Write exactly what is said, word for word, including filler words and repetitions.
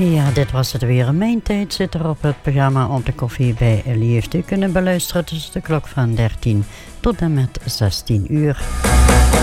Ja, dit was het weer. Mijn tijd zit er op het programma Op de Koffie bij Ellie. Heeft u kunnen beluisteren tussen de klok van dertien tot en met zestien uur.